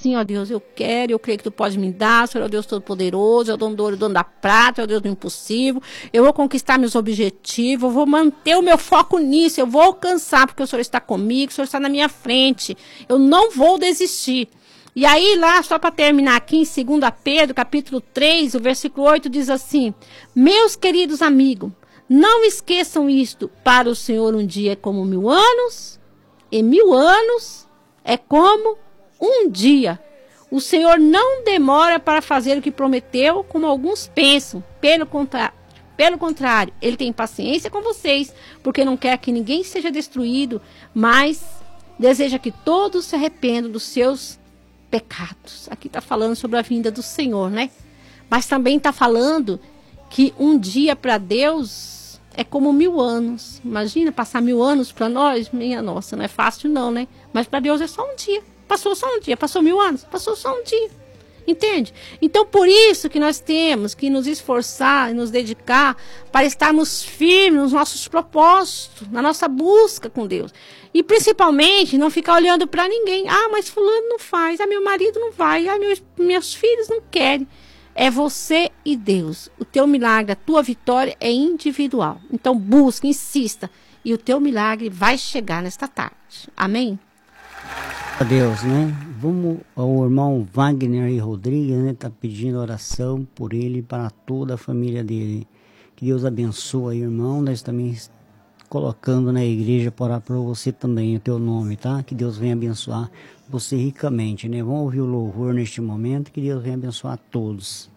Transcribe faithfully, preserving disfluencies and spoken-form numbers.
assim, ó Deus, eu quero, eu creio que tu pode me dar, o Senhor é o Deus Todo-Poderoso, é o dono do ouro, o dono da prata, é o Deus do impossível, eu vou conquistar meus objetivos, eu vou manter o meu foco nisso, eu vou alcançar, porque o Senhor está comigo, o Senhor está na minha frente, eu não vou desistir. E aí lá, só para terminar aqui, em segunda Pedro, capítulo três, o versículo oito, diz assim, meus queridos amigos, não esqueçam isto, para o Senhor um dia é como mil anos, e mil anos é como um dia. O Senhor não demora para fazer o que prometeu, como alguns pensam. Pelo contrário, pelo contrário, Ele tem paciência com vocês, porque não quer que ninguém seja destruído, mas deseja que todos se arrependam dos seus pecados. Aqui está falando sobre a vinda do Senhor, né? Mas também está falando que um dia para Deus é como mil anos. Imagina passar mil anos para nós, minha nossa, não é fácil não, né? Mas para Deus é só um dia. Passou só um dia, passou mil anos, passou só um dia. Entende? Então, por isso que nós temos que nos esforçar e nos dedicar para estarmos firmes nos nossos propósitos, na nossa busca com Deus. E, principalmente, não ficar olhando para ninguém. Ah, mas fulano não faz, ah, meu marido não vai, ah, meus, meus filhos não querem. É você e Deus. O teu milagre, a tua vitória é individual. Então, busca, insista, e o teu milagre vai chegar nesta tarde. Amém? A Deus, né? Vamos ao irmão Wagner e Rodrigues, né? Tá pedindo oração por ele e para toda a família dele. Que Deus abençoe, irmão. Nós também colocando na igreja para orar por você também, o teu nome, tá? Que Deus venha abençoar você ricamente, né? Vamos ouvir o louvor neste momento. Que Deus venha abençoar a todos.